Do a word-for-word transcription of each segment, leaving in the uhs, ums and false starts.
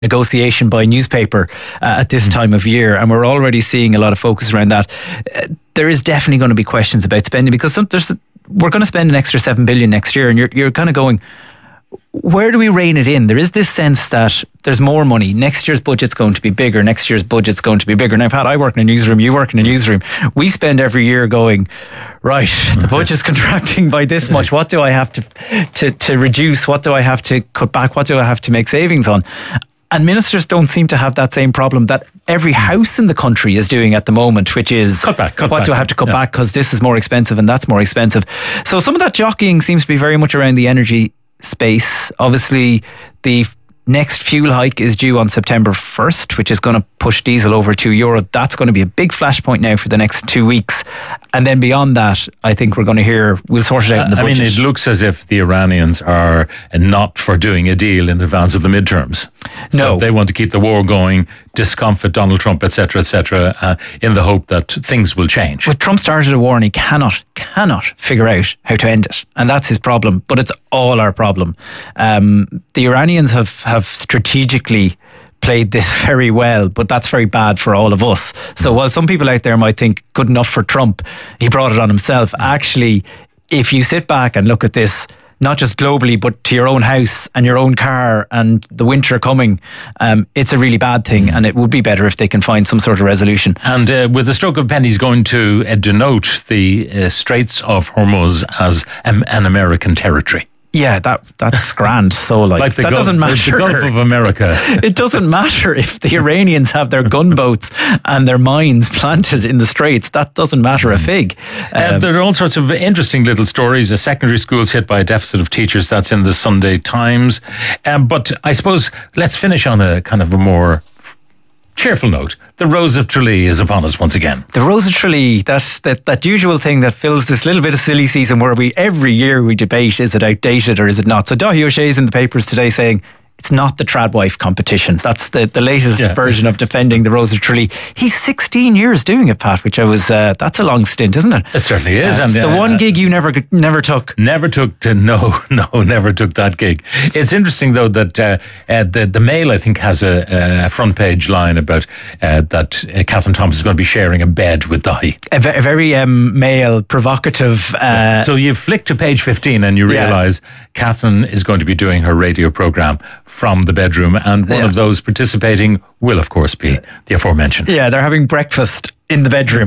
negotiation by newspaper uh, at this mm. time of year, and we're already seeing a lot of focus around that. Uh, there is definitely going to be questions about spending, because some, there's we're going to spend an extra seven billion next year, and you're you're kind of going, where do we rein it in? There is this sense that there's more money. Next year's budget's going to be bigger. Next year's budget's going to be bigger. Now, Pat, I work in a newsroom. You work in a newsroom. We spend every year going, right, the budget's contracting by this much. What do I have to, to, to reduce? What do I have to cut back? What do I have to make savings on? And ministers don't seem to have that same problem that every house in the country is doing at the moment, which is cut back, cut what back. do I have to cut yeah. back because this is more expensive and that's more expensive. So some of that jockeying seems to be very much around the energy space. Obviously, the next fuel hike is due on September first, which is going to push diesel over two euro. That's going to be a big flashpoint now for the next two weeks. And then beyond that, I think we're going to hear, we'll sort it out in the I budget. mean, it looks as if the Iranians are not for doing a deal in advance of the midterms. So no. they want to keep the war going, discomfort Donald Trump, et cetera, et cetera, uh, in the hope that things will change. But Trump started a war and he cannot, cannot figure out how to end it. And that's his problem. But it's all our problem. Um, the Iranians have, have strategically played this very well, but that's very bad for all of us. So while some people out there might think good enough for Trump, he brought it on himself. Actually, if you sit back and look at this, not just globally, but to your own house and your own car and the winter coming, um, it's a really bad thing, and it would be better if they can find some sort of resolution. And uh, with the stroke of a pen, he's going to uh, denote the uh, Straits of Hormuz as um, an American territory. Yeah, that that's grand. So like, like the that Gulf, doesn't matter. The Gulf of America. It doesn't matter if the Iranians have their gunboats and their mines planted in the Straits. That doesn't matter a fig. Um, uh, there are all sorts of interesting little stories. A secondary school's hit by a deficit of teachers. That's in the Sunday Times. Um, but I suppose let's finish on a kind of a more cheerful note. The Rose of Tralee is upon us once again. The Rose of Tralee, that, that that usual thing that fills this little bit of silly season where we every year we debate, is it outdated or is it not? So Daithí O'Shea's in the papers today saying it's not the Tradwife competition. That's the, the latest yeah. version of defending the Rose of Tralee. He's sixteen years doing it, Pat, which I was, uh, that's a long stint, isn't it? It certainly is. Uh, and it's the uh, one gig you never never took. Never took, to, no, no, never took that gig. It's interesting, though, that uh, uh, the, the Mail, I think, has a, a front page line about uh, that uh, Catherine Thomas is going to be sharing a bed with Daithí. A, ve- a very um, male, provocative... Uh, so you flick to page fifteen and you realise yeah. Catherine is going to be doing her radio programme from the bedroom, and one yeah. of those participating will, of course, be the aforementioned. Yeah, they're having breakfast in the bedroom.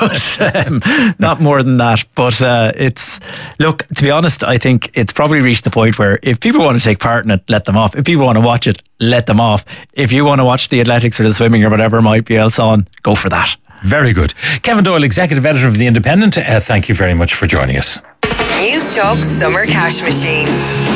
but, um, not more than that. But uh, it's, look, to be honest, I think it's probably reached the point where if people want to take part in it, let them off. If people want to watch it, let them off. If you want to watch the athletics or the swimming or whatever might be else on, go for that. Very good. Kevin Doyle, Executive Editor of The Independent, uh, thank you very much for joining us. Newstalk Summer Cash Machine.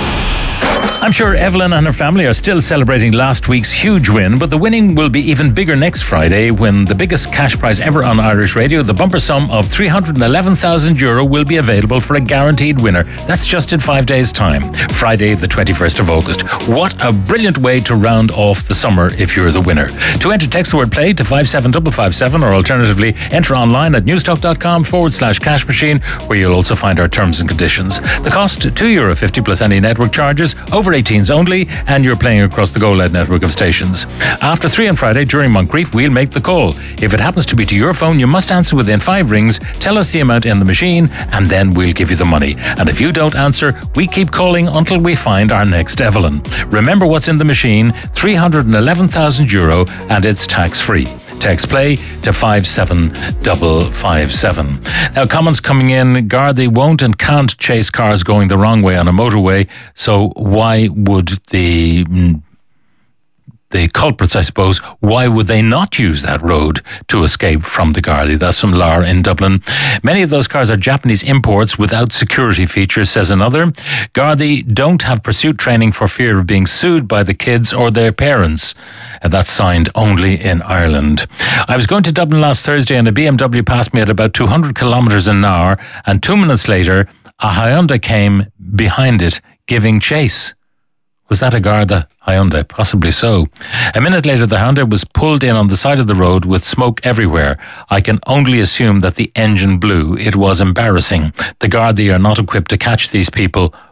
I'm sure Evelyn and her family are still celebrating last week's huge win, but the winning will be even bigger next Friday when the biggest cash prize ever on Irish radio, the bumper sum of three hundred eleven thousand euro, will be available for a guaranteed winner. That's just in five days' time. Friday, the twenty-first of August. What a brilliant way to round off the summer if you're the winner. To enter, text the word play to five seven five five seven, or alternatively enter online at newstalk.com forward slash cash machine, where you'll also find our terms and conditions. The cost, two euro fifty plus any network charges, over eighteens only, and you're playing across the Go L E D network of stations. After three on Friday during Moncrief, we'll make the call. If it happens to be to your phone, you must answer within five rings, tell us the amount in the machine, and then we'll give you the money. And if you don't answer, we keep calling until we find our next Evelyn. Remember what's in the machine, three hundred eleven thousand euro, and it's tax-free. Text play to five seven five five seven. Now, comments coming in, Gardaí won't and can't chase cars going the wrong way on a motorway, so why would the... Mm, the culprits, I suppose, why would they not use that road to escape from the Gardaí? That's from Lar in Dublin. Many of those cars are Japanese imports without security features, says another. Gardaí don't have pursuit training for fear of being sued by the kids or their parents. And that's signed only in Ireland. I was going to Dublin last Thursday and a B M W passed me at about two hundred kilometres an hour, and two minutes later, a Hyundai came behind it, giving chase. Was that a Garda Hyundai? Possibly so. A minute later, the Hyundai was pulled in on the side of the road with smoke everywhere. I can only assume that the engine blew. It was embarrassing. The Gardaí are not equipped to catch these people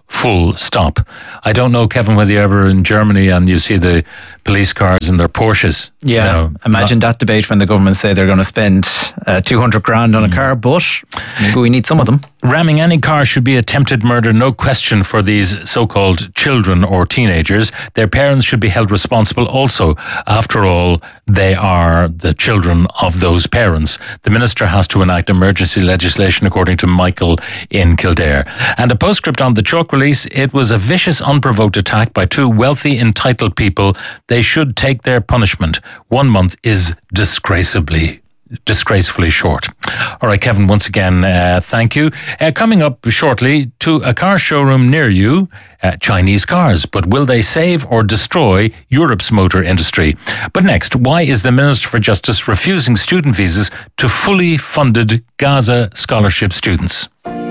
Full stop. I don't know, Kevin, whether you're ever in Germany and you see the police cars in their Porsches. Yeah, you know, imagine not, that debate when the government say they're going to spend uh, two hundred grand on a mm. car, but maybe we need some of them. Ramming any car should be attempted murder, no question, for these so-called children or teenagers. Their parents should be held responsible also. After all, they are the children of those parents. The minister has to enact emergency legislation, according to Michael in Kildare. And a postscript on the chalk release: it was a vicious, unprovoked attack by two wealthy, entitled people. They should take their punishment. One month is disgracefully disgracefully short. All right, Kevin, once again, uh, thank you. Uh, coming up shortly, to a car showroom near you, uh, Chinese cars. But will they save or destroy Europe's motor industry? But next, why is the Minister for Justice refusing student visas to fully funded Gaza scholarship students?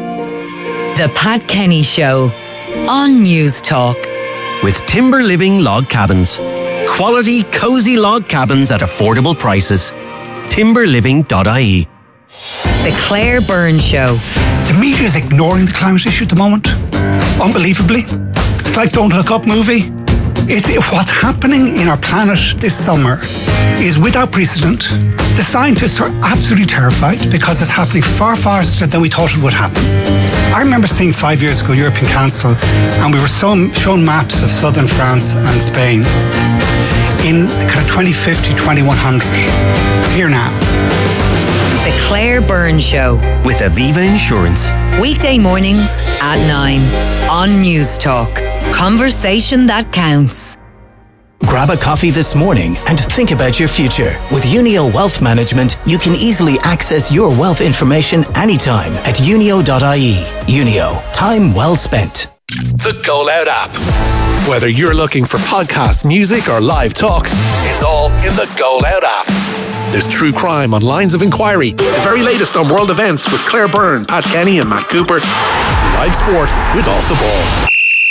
The Pat Kenny Show on News Talk. With Timber Living Log Cabins. Quality, cosy log cabins at affordable prices. timber living dot I E. The Claire Byrne Show. The media is ignoring the climate issue at the moment. Unbelievably. It's like Don't Look Up movie. It's, what's happening in our planet this summer is without precedent. The scientists are absolutely terrified because it's happening far faster than we thought it would happen. I remember seeing five years ago European Council, and we were shown, shown maps of southern France and Spain in kind of twenty fifty, twenty-one hundred. It's here now. The Claire Byrne Show. With Aviva Insurance. Weekday mornings at nine on News Talk. Conversation that counts. Grab a coffee this morning and think about your future. With Unio Wealth Management, you can easily access your wealth information anytime at unio dot I E. Unio, time well spent. The Go Loud app. Whether you're looking for podcasts, music, or live talk, it's all in the Go Loud app. There's true crime on Lines of Inquiry, the very latest on world events with Claire Byrne, Pat Kenny, and Matt Cooper, live sport with Off the Ball.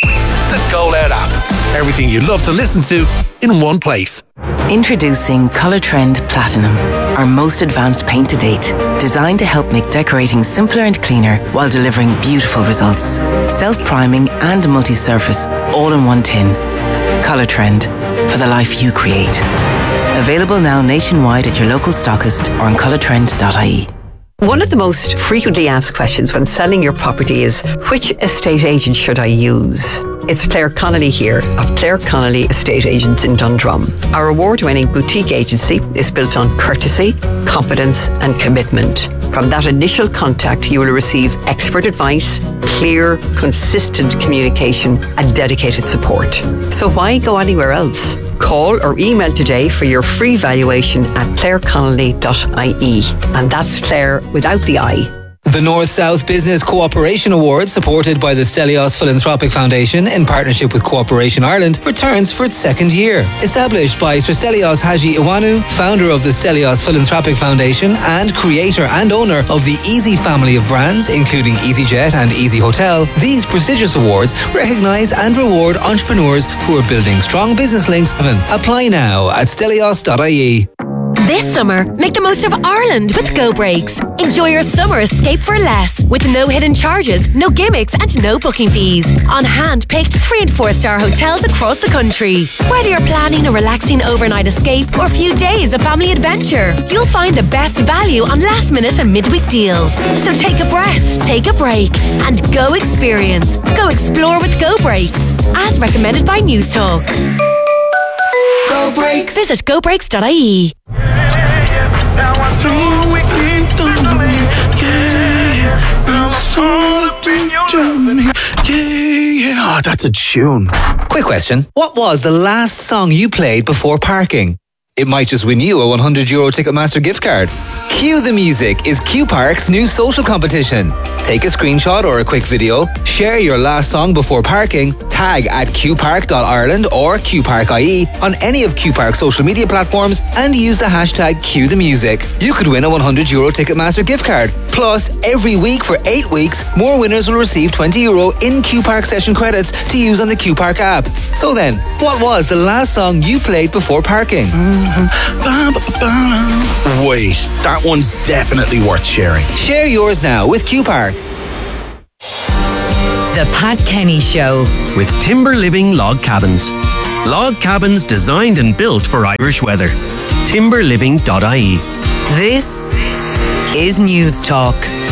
The Go Loud app. Everything you love to listen to in one place. Introducing Colour Trend Platinum, our most advanced paint to date, designed to help make decorating simpler and cleaner while delivering beautiful results. Self-priming and multi-surface, all in one tin. Colour Trend, for the life you create. Available now nationwide at your local stockist or on colour trend dot I E. One of the most frequently asked questions when selling your property is, which estate agent should I use? It's Claire Connolly here of Claire Connolly Estate Agents in Dundrum. Our award-winning boutique agency is built on courtesy, confidence and commitment. From that initial contact, you will receive expert advice, clear, consistent communication and dedicated support. So why go anywhere else? Call or email today for your free valuation at claire connolly dot I E. And that's Claire without the I. The North-South Business Cooperation Award, supported by the Stelios Philanthropic Foundation in partnership with Cooperation Ireland, returns for its second year. Established by Sir Stelios Haji Iwanu, founder of the Stelios Philanthropic Foundation and creator and owner of the Easy family of brands, including EasyJet and Easy Hotel, these prestigious awards recognise and reward entrepreneurs who are building strong business links. Apply now at stelios dot I E. This summer, make the most of Ireland with Go Breaks. Enjoy your summer escape for less, with no hidden charges, no gimmicks and no booking fees. On hand-picked three and four star hotels across the country. Whether you're planning a relaxing overnight escape or a few days of family adventure, you'll find the best value on last minute and midweek deals. So take a breath, take a break and go experience. Go explore with Go Breaks, as recommended by News Talk. Go Breaks. Visit go breaks dot I E. Oh, that's a tune. Quick question. What was the last song you played before parking? It might just win you a one hundred euro Ticketmaster gift card. Cue the Music is Q Park's new social competition. Take a screenshot or a quick video, share your last song before parking, tag at q park dot ireland or q park dot I E on any of Q Park's social media platforms and use the hashtag Cue the Music. You could win a one hundred euro Ticketmaster gift card. Plus, every week for eight weeks, more winners will receive twenty euro in Q Park session credits to use on the Q Park app. So then, what was the last song you played before parking? Wait, that one's definitely worth sharing. Share yours now with Q Park. The Pat Kenny Show. With Timber Living Log Cabins. Log cabins designed and built for Irish weather. timber living dot I E. This is News Talk.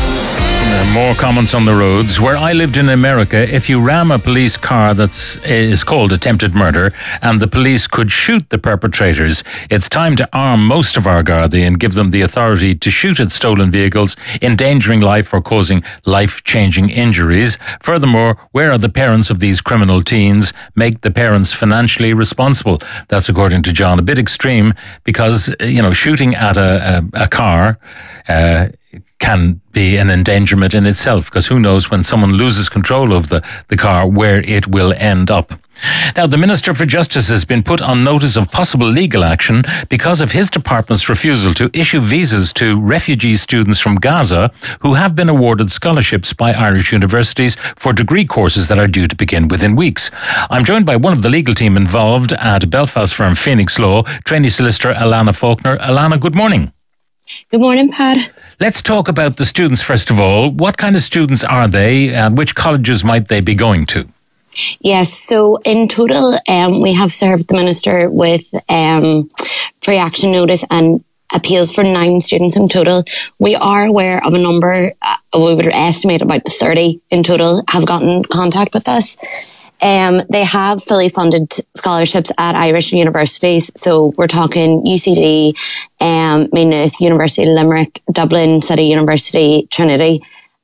More comments on the roads. Where I lived in America, if you ram a police car that's is called attempted murder and the police could shoot the perpetrators, it's time to arm most of our Gardaí and give them the authority to shoot at stolen vehicles, endangering life or causing life-changing injuries. Furthermore, where are the parents of these criminal teens? Make the parents financially responsible. That's according to John. A bit extreme because, you know, shooting at a, a, a car uh, can be an endangerment in itself, because who knows when someone loses control of the, the car where it will end up. Now, the Minister for Justice has been put on notice of possible legal action because of his department's refusal to issue visas to refugee students from Gaza who have been awarded scholarships by Irish universities for degree courses that are due to begin within weeks. I'm joined by one of the legal team involved at Belfast firm Phoenix Law, trainee solicitor Alana Faulkner. Alana, good morning. Good morning, Pat. Let's talk about the students first of all. What kind of students are they and which colleges might they be going to? Yes, so in total, um, we have served the Minister with um, pre-action notice and appeals for nine students in total. We are aware of a number, uh, we would estimate about thirty in total, have gotten in contact with us. Um, they have fully funded scholarships at Irish universities. So we're talking U C D, um, Maynooth, University of Limerick, Dublin City University, Trinity.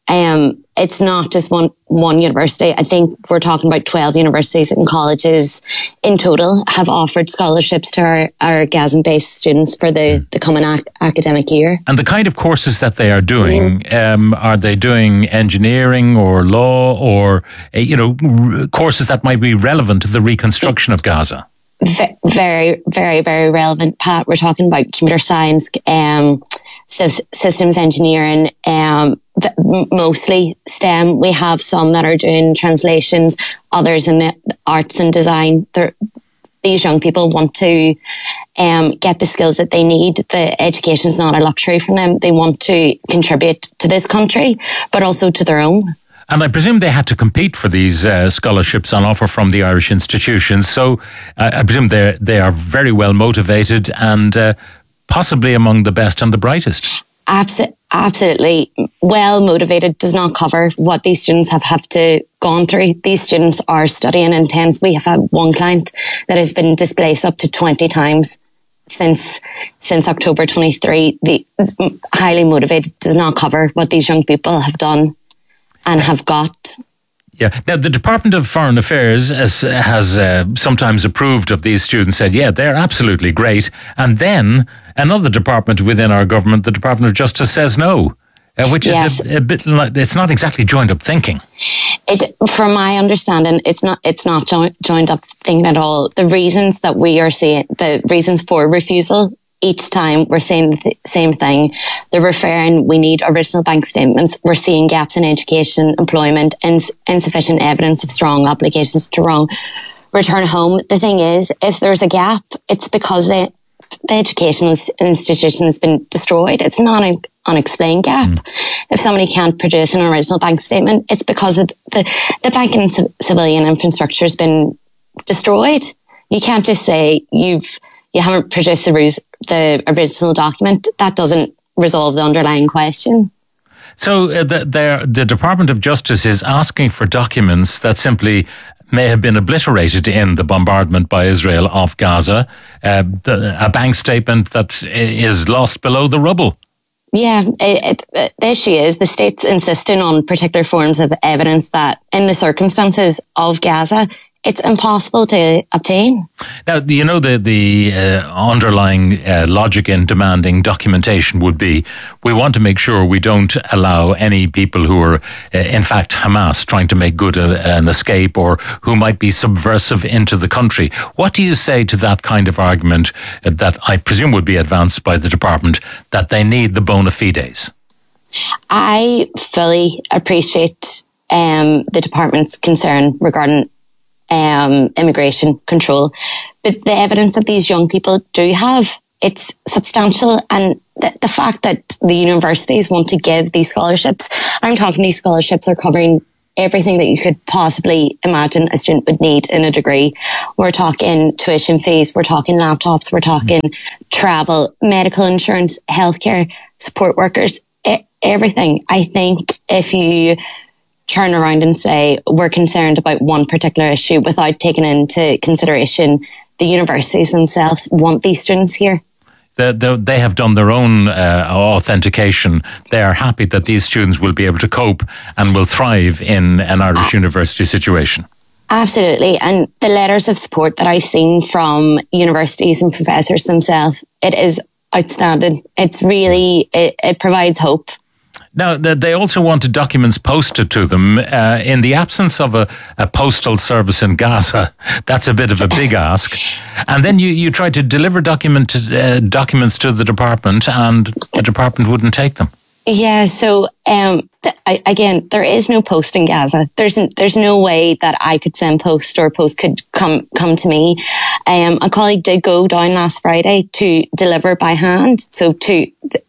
Um, it's not just one, one university. I think we're talking about twelve universities and colleges in total have offered scholarships to our, our Gazan-based students for the, the coming ac- academic year. And the kind of courses that they are doing, um, are they doing engineering or law or, uh, you know, r- courses that might be relevant to the reconstruction of Gaza? V- very, very, very relevant, Pat. We're talking about computer science, um, systems engineering, um, mostly STEM. We have some that are doing translations, others in the arts and design. They're, these young people want to um, get the skills that they need. The education is not a luxury for them. They want to contribute to this country, but also to their own. And I presume they had to compete for these uh, scholarships on offer from the Irish institutions. So uh, I presume they they are very well motivated and uh, possibly among the best and the brightest. Absolutely. Absolutely. Well motivated does not cover what these students have, have to gone through. These students are studying intense. We have had one client that has been displaced up to twenty times since since October twenty-third. The highly motivated does not cover what these young people have done and have got. Yeah. Now, the Department of Foreign Affairs has, has uh, sometimes approved of these students, said, yeah, they're absolutely great. And then another department within our government, the Department of Justice, says no, uh, which yes. is a, a bit like, it's not exactly joined up thinking. It, from my understanding, it's not, it's not joined, joined up thinking at all. The reasons that we are seeing, the reasons for refusal, each time we're saying the same thing. They're referring, we need original bank statements. We're seeing gaps in education, employment, and insufficient evidence of strong obligations to wrong return home. The thing is, if there's a gap, it's because the, the educational institution has been destroyed. It's not an unexplained gap. Mm. If somebody can't produce an original bank statement, it's because of the, the banking and civilian infrastructure has been destroyed. You can't just say you've you haven't produced the, the original document. That doesn't resolve the underlying question. So uh, the, the Department of Justice is asking for documents that simply may have been obliterated in the bombardment by Israel of Gaza, uh, the, a bank statement that is lost below the rubble. Yeah, it, it, the issue is the state's insisting on particular forms of evidence that in the circumstances of Gaza, it's impossible to obtain. Now, you know, the the uh, underlying uh, logic in demanding documentation would be, we want to make sure we don't allow any people who are, uh, in fact, Hamas, trying to make good a, an escape or who might be subversive into the country. What do you say to that kind of argument uh, that I presume would be advanced by the department, that they need the bona fides? I fully appreciate um, the department's concern regarding Um, immigration control. But the evidence that these young people do have, it's substantial. And the, the fact that the universities want to give these scholarships, I'm talking these scholarships are covering everything that you could possibly imagine a student would need in a degree. We're talking tuition fees, we're talking laptops, we're talking mm-hmm. travel, medical insurance, healthcare, support workers, e- everything. I think if you turn around and say we're concerned about one particular issue without taking into consideration the universities themselves want these students here. The, the, they have done their own uh, authentication. They are happy that these students will be able to cope and will thrive in an Irish university situation. Absolutely. And the letters of support that I've seen from universities and professors themselves, it is outstanding. It's really, it, it provides hope. Now, they also wanted documents posted to them. Uh, in the absence of a, a postal service in Gaza, that's a bit of a big ask. And then you, you tried to deliver document uh, documents to the department, and the department wouldn't take them. Yeah, so um, th- I, again, there is no post in Gaza. There's n- there's no way that I could send post or post could come come to me. Um, a colleague did go down last Friday to deliver by hand. So to,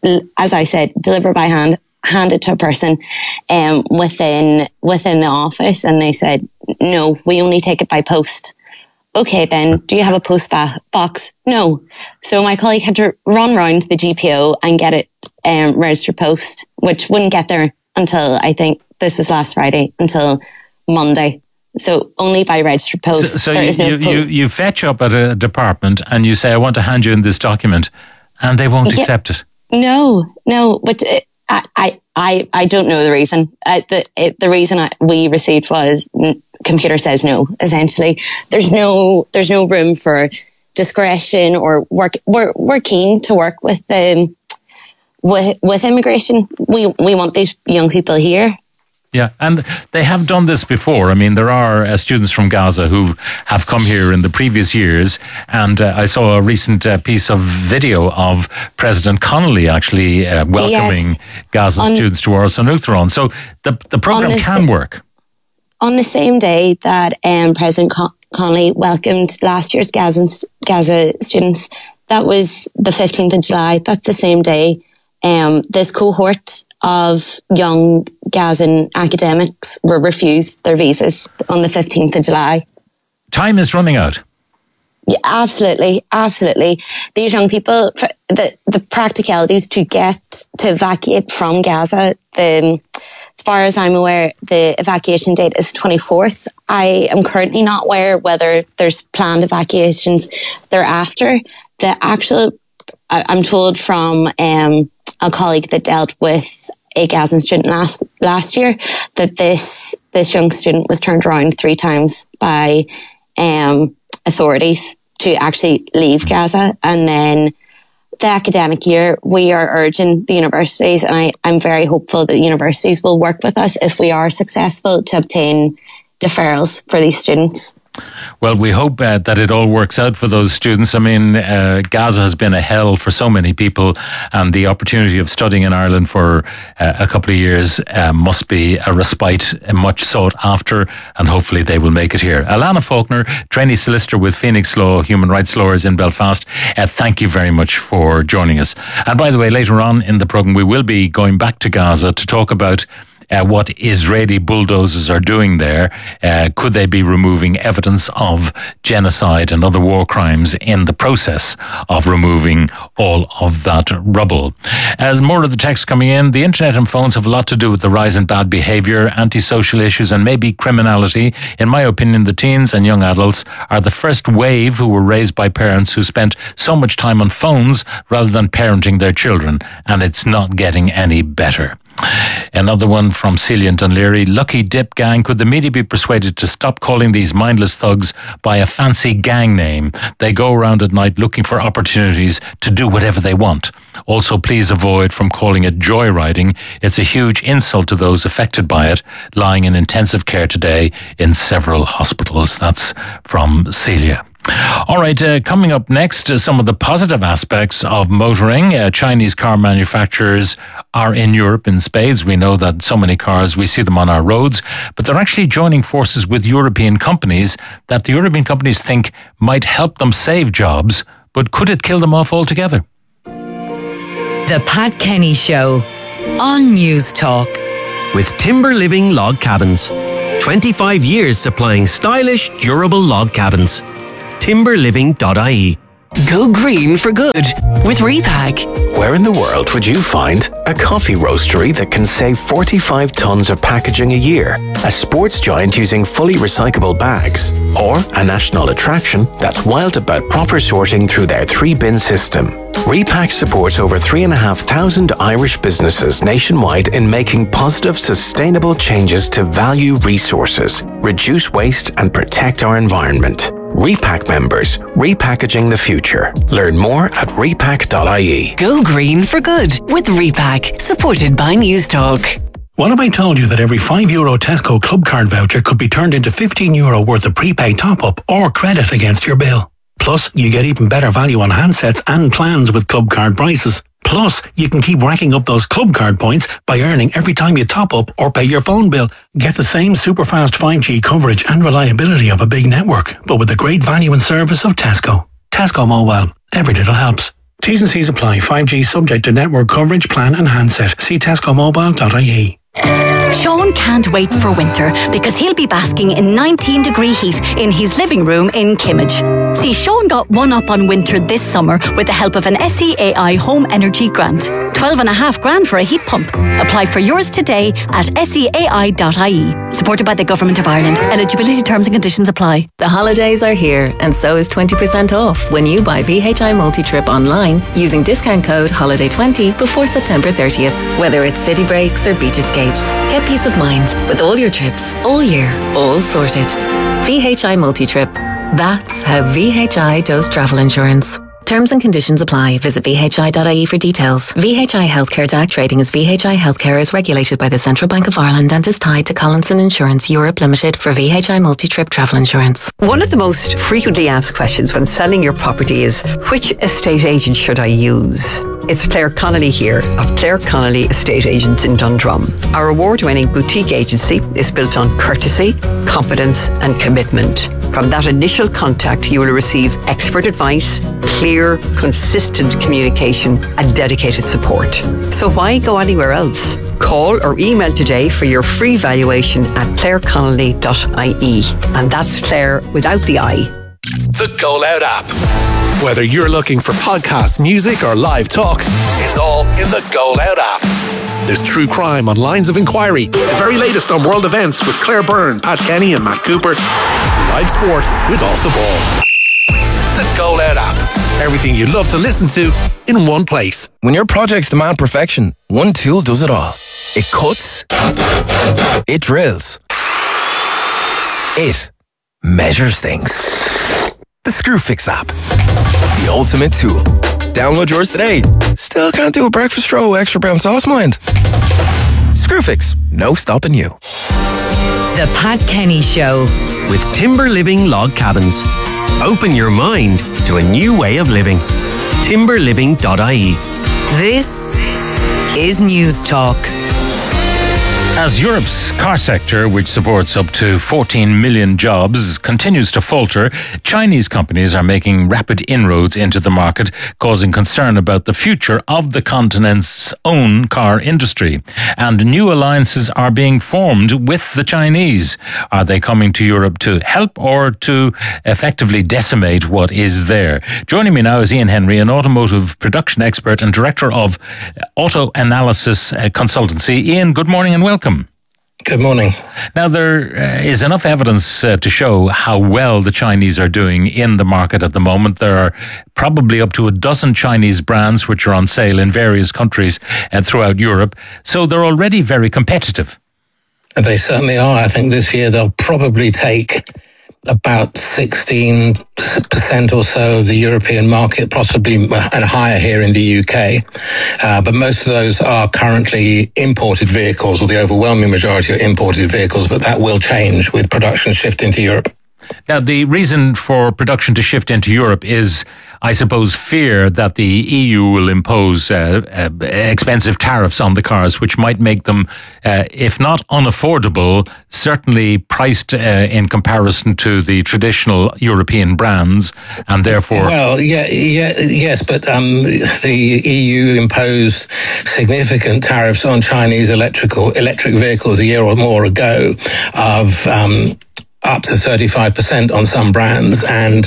as I said, deliver by hand. Hand it to a person um, within within the office, and they said, no, we only take it by post. Okay, then, do you have a post ba- box? No. So my colleague had to run round to the G P O and get it um, registered post, which wouldn't get there until, I think, this was last Friday, until Monday. So only by registered post. So, so there you, is no you, po- you, you fetch up at a department and you say, I want to hand you in this document, and they won't yeah, accept it. No, no, but... It, I, I, I don't know the reason. Uh, the it, the reason I, we received was n- computer says no. Essentially, there's no there's no room for discretion or work. We're we're keen to work with um with with immigration. We we want these young people here. Yeah, and they have done this before. I mean, there are uh, students from Gaza who have come here in the previous years, and uh, I saw a recent uh, piece of video of President Connolly actually uh, welcoming yes. Gaza on, students to Áras an Uachtaráin. So the the program can sa- work. On the same day that um, President Con- Connolly welcomed last year's Gaza, Gaza students, that was the fifteenth of July. That's the same day. Um, this cohort of young Gazan academics were refused their visas on the fifteenth of July. Time is running out. Yeah, absolutely, absolutely. These young people, the the practicalities to get to evacuate from Gaza, the, as far as I'm aware, the evacuation date is twenty-fourth. I am currently not aware whether there's planned evacuations thereafter. The actual, I'm told from um, a colleague that dealt with a Gazan student last last year that this this young student was turned around three times by um, authorities to actually leave Gaza. And then the academic year, we are urging the universities, and I, I'm very hopeful that universities will work with us if we are successful to obtain deferrals for these students. Well, we hope uh, that it all works out for those students. I mean, uh, Gaza has been a hell for so many people, and the opportunity of studying in Ireland for uh, a couple of years uh, must be a respite, uh, much sought after, and hopefully they will make it here. Alana Faulkner, trainee solicitor with Phoenix Law Human Rights Lawyers in Belfast, uh, thank you very much for joining us. And by the way, later on in the programme, we will be going back to Gaza to talk about Uh, what Israeli bulldozers are doing there. Uh, could they be removing evidence of genocide and other war crimes in the process of removing all of that rubble? As more of the text coming in, the internet and phones have a lot to do with the rise in bad behaviour, antisocial issues and maybe criminality. In my opinion, the teens and young adults are the first wave who were raised by parents who spent so much time on phones rather than parenting their children, and it's not getting any better. Another one from Celia and Dunleary. Lucky Dip Gang. Could the media be persuaded to stop calling these mindless thugs by a fancy gang name? They go around at night looking for opportunities to do whatever they want. Also, please avoid from calling it joyriding. It's a huge insult to those affected by it, lying in intensive care today in several hospitals. That's from Celia. All right, uh, coming up next, uh, some of the positive aspects of motoring. Uh, Chinese car manufacturers are in Europe in spades. We know that so many cars, we see them on our roads, but they're actually joining forces with European companies that the European companies think might help them save jobs, but could it kill them off altogether? The Pat Kenny Show on News Talk. With Timber Living Log Cabins. twenty-five years supplying stylish, durable log cabins. timber living dot I E. Go green for good with Repack. Where in the world would you find a coffee roastery that can save forty-five tonnes of packaging a year, a sports giant using fully recyclable bags, or a national attraction that's wild about proper sorting through their three-bin system? Repack supports over three and a half thousand Irish businesses nationwide in making positive, sustainable changes to value resources, reduce waste, and protect our environment. Repack members, repackaging the future. Learn more at repack dot I E. Go green for good with Repack, supported by News Talk. What if I told you that every five euro Tesco Club Card voucher could be turned into fifteen euro worth of prepaid top-up or credit against your bill? Plus, you get even better value on handsets and plans with Club Card prices. Plus, you can keep racking up those Club Card points by earning every time you top up or pay your phone bill. Get the same super fast five G coverage and reliability of a big network, but with the great value and service of Tesco. Tesco Mobile. Every little helps. T's and C's apply. five G subject to network coverage, plan and handset. See tesco mobile dot I E. Sean can't wait for winter because he'll be basking in nineteen degree heat in his living room in Kimmage. See, Sean got one up on winter this summer with the help of an S E A I Home Energy Grant. twelve and a half grand for a heat pump. Apply for yours today at S E A I dot I E. Supported by the Government of Ireland. Eligibility terms and conditions apply. The holidays are here, and so is twenty percent off when you buy V H I Multi-Trip online using discount code holiday twenty before September thirtieth. Whether it's city breaks or beach escapes, get peace of mind with all your trips, all year, all sorted. V H I Multi-Trip. That's how V H I does travel insurance. Terms and conditions apply. Visit V H I dot I E for details. V H I Healthcare D A C trading as V H I Healthcare is regulated by the Central Bank of Ireland and is tied to Collinson Insurance Europe Limited for V H I multi-trip travel insurance. One of the most frequently asked questions when selling your property is, which estate agent should I use? It's Claire Connolly here of Claire Connolly Estate Agents in Dundrum. Our award-winning boutique agency is built on courtesy, confidence and commitment. From that initial contact, you will receive expert advice, clear, consistent communication and dedicated support. So why go anywhere else? Call or email today for your free valuation at claire connolly dot I E. And that's Claire without the I. The Go Loud app. Whether you're looking for podcast, music, or live talk, it's all in the Go Loud app. There's true crime on Lines of Inquiry, the very latest on world events with Claire Byrne, Pat Kenny, and Matt Cooper, and live sport with Off the Ball. The Go Loud app. Everything you love to listen to in one place. When your projects demand perfection, one tool does it all. It cuts. It drills. It measures things. The Screwfix app. The ultimate tool. Download yours today. Still can't do a breakfast roll with extra brown sauce, mind? Screwfix. No stopping you. The Pat Kenny Show. With Timber Living Log Cabins. Open your mind to a new way of living. timber living dot I E. This is News Talk. As Europe's car sector, which supports up to fourteen million jobs, continues to falter, Chinese companies are making rapid inroads into the market, causing concern about the future of the continent's own car industry. And new alliances are being formed with the Chinese. Are they coming to Europe to help or to effectively decimate what is there? Joining me now is Ian Henry, an automotive production expert and director of Auto Analysis Consultancy. Ian, good morning and welcome. Good morning. Now, there uh, is enough evidence uh, to show how well the Chinese are doing in the market at the moment. There are probably up to a dozen Chinese brands which are on sale in various countries uh, throughout Europe. So they're already very competitive. They certainly are. I think this year they'll probably take about sixteen percent or so of the European market, possibly and higher here in the U K. Uh, but most of those are currently imported vehicles, or the overwhelming majority are imported vehicles, but that will change with production shifting to Europe. Now, the reason for production to shift into Europe is, I suppose, fear that the E U will impose uh, uh, expensive tariffs on the cars, which might make them, uh, if not unaffordable, certainly priced uh, in comparison to the traditional European brands, and therefore... Well, yeah, yeah, yes, but um, the E U imposed significant tariffs on Chinese electrical electric vehicles a year or more ago of um, up to thirty-five percent on some brands, and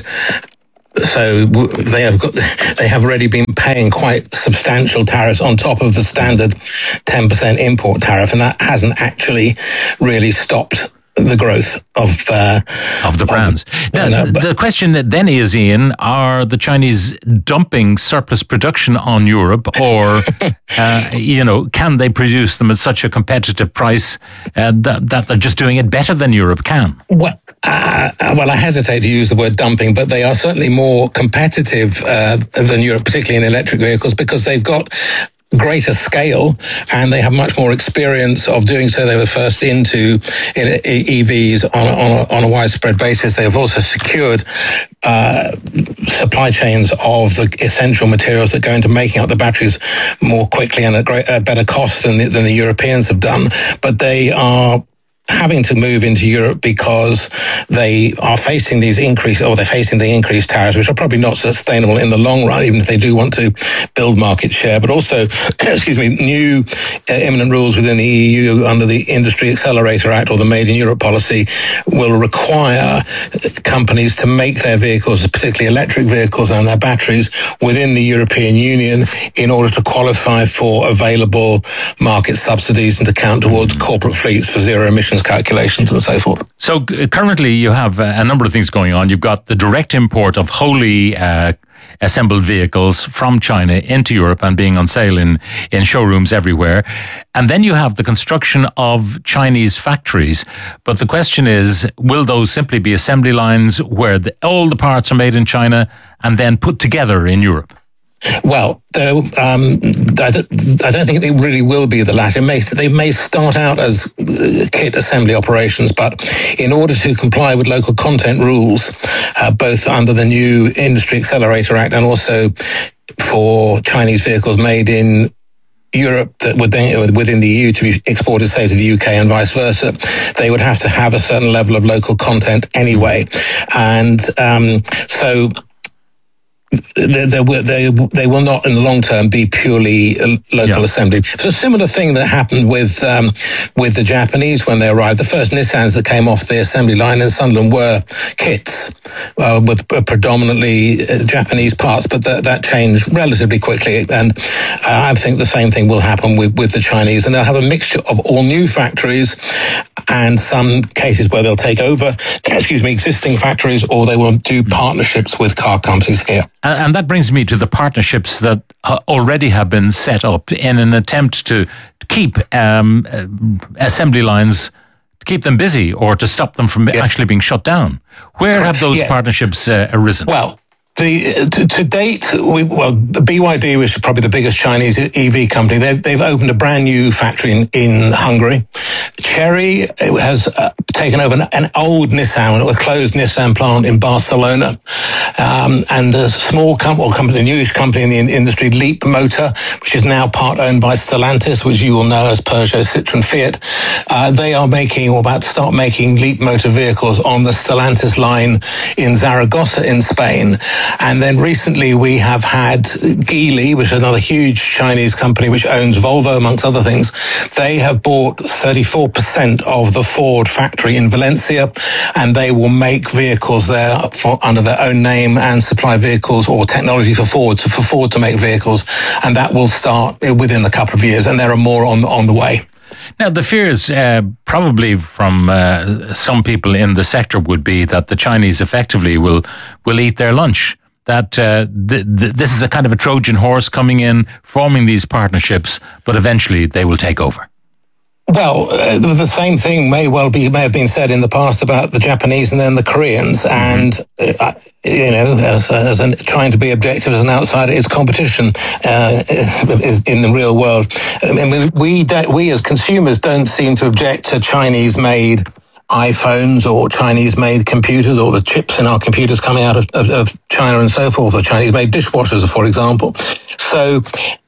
so they have got, they have already been paying quite substantial tariffs on top of the standard ten percent import tariff, and that hasn't actually really stopped the growth of uh, of the brands. Of, now, no, the question then is, Ian, are the Chinese dumping surplus production on Europe, or uh, you know, can they produce them at such a competitive price uh, that, that they're just doing it better than Europe can? Well, uh, well, I hesitate to use the word dumping, but they are certainly more competitive uh, than Europe, particularly in electric vehicles, because they've got greater scale and they have much more experience of doing so. They were first into E Vs on a, on a, on a widespread basis. They have also secured uh, supply chains of the essential materials that go into making up the batteries more quickly and at great, at better cost than the, than the Europeans have done. But they are having to move into Europe because they are facing these increased, or they're facing the increased tariffs, which are probably not sustainable in the long run, even if they do want to build market share. But also, excuse me, new uh, imminent rules within the E U under the Industry Accelerator Act, or the Made in Europe policy, will require companies to make their vehicles, particularly electric vehicles and their batteries, within the European Union in order to qualify for available market subsidies and to count towards corporate fleets for zero emission calculations and so forth. So uh, currently you have uh, a number of things going on. You've got the direct import of wholly uh, assembled vehicles from China into Europe and being on sale in, in showrooms everywhere. And then you have the construction of Chinese factories. But the question is, will those simply be assembly lines where the, all the parts are made in China and then put together in Europe? Well, um, I, don't, I don't think it really will be the latter. May, they may start out as kit assembly operations, but in order to comply with local content rules, uh, both under the new Industry Accelerator Act and also for Chinese vehicles made in Europe that would then, within the E U, to be exported, say, to the U K and vice versa, they would have to have a certain level of local content anyway. And um, so... They, they, they, they will not, in the long term, be purely local yeah. assembly. It's a similar thing that happened with um, with the Japanese when they arrived. The first Nissans that came off the assembly line in Sunderland were kits uh, with predominantly uh, Japanese parts, but that, that changed relatively quickly. And uh, I think the same thing will happen with, with the Chinese. And they'll have a mixture of all new factories and some cases where they'll take over, excuse me, existing factories, or they will do partnerships with car companies here. And that brings me to the partnerships that already have been set up in an attempt to keep um, assembly lines, to keep them busy or to stop them from yes. actually being shut down. Where have those yeah. partnerships uh, arisen? Well, The, to, to date, we, well, the B Y D, which is probably the biggest Chinese E V company, they've, they've opened a brand new factory in, in Hungary. Chery has uh, taken over an, an old Nissan, a closed Nissan plant in Barcelona. Um, and the small company, or company, the newish company in the industry, Leap Motor, which is now part owned by Stellantis, which you will know as Peugeot, Citroën, Fiat. Uh, they are making, or about to start making, Leap Motor vehicles on the Stellantis line in Zaragoza in Spain. And then recently we have had Geely, which is another huge Chinese company which owns Volvo, amongst other things. They have bought thirty-four percent of the Ford factory in Valencia, and they will make vehicles there for, under their own name and supply vehicles or technology for Ford, to, for Ford to make vehicles. And that will start within a couple of years, and there are more on, on the way. Now, the fears uh, probably from uh, some people in the sector would be that the Chinese effectively will will eat their lunch, that uh, th- th- this is a kind of a Trojan horse coming in, forming these partnerships, but eventually they will take over. Well, uh, the same thing may well be may have been said in the past about the Japanese and then the Koreans. Mm-hmm. And uh, you know, as, as an, trying to be objective as an outsider, it's competition uh, is in the real world. I mean, we we as consumers don't seem to object to Chinese-made iPhones or Chinese-made computers, or the chips in our computers coming out of, of, of China and so forth, or Chinese-made dishwashers, for example. So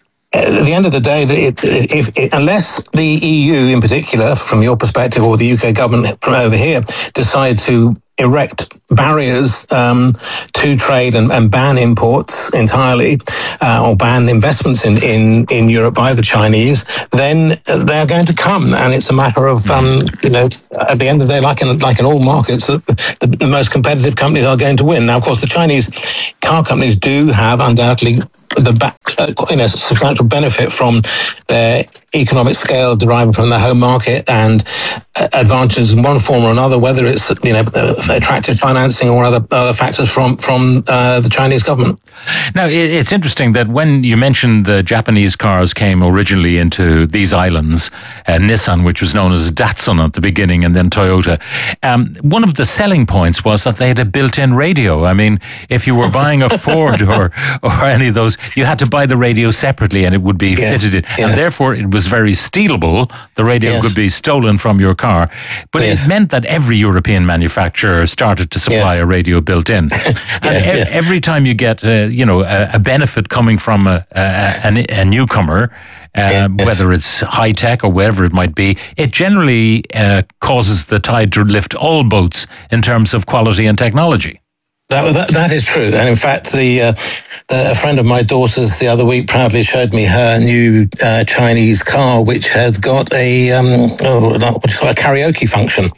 at the end of the day, it, if, if, unless the E U in particular, from your perspective, or the U K government from over here, decide to erect barriers um, to trade and, and ban imports entirely, uh, or ban investments in, in, in Europe by the Chinese, then they're going to come. And it's a matter of, um, you know, at the end of the day, like in, like in all markets, the, the, the most competitive companies are going to win. Now, of course, the Chinese car companies do have undoubtedly the back, you know, substantial benefit from their economic scale deriving from their home market and uh, advantages in one form or another, whether it's, you know, uh, attractive financing or other other factors from from uh, the Chinese government. Now, it's interesting that when you mentioned the Japanese cars came originally into these islands, uh, Nissan, which was known as Datsun at the beginning, and then Toyota, um, one of the selling points was that they had a built-in radio. I mean, if you were buying a Ford or or any of those, you had to buy the radio separately and it would be yes. fitted in. Yes. And therefore, it was very stealable. The radio yes. could be stolen from your car. But yes. it meant that every European manufacturer started to supply yes. a radio built in. yes, and e- yes. every time you get, uh, you know, a, a benefit coming from a, a, a, a newcomer, uh, yes. whether it's high tech or whatever it might be, it generally uh, causes the tide to lift all boats in terms of quality and technology. That, that that is true, and in fact, the, uh, the a friend of my daughter's the other week proudly showed me her new uh, Chinese car, which has got a um, oh, what do you call it, a karaoke function.